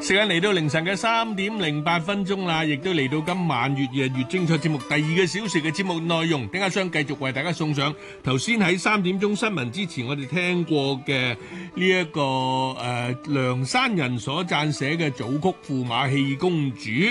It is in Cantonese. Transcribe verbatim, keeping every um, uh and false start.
時間嚟到凌晨嘅三點零八分鐘啦，亦都嚟到今晚越夜越精彩節目第二個小時嘅節目內容，丁家雙繼續為大家送上頭先喺三點鐘新聞之前我哋聽過嘅呢一個誒、呃、梁山人所撰寫嘅組曲《駙馬戲公主》。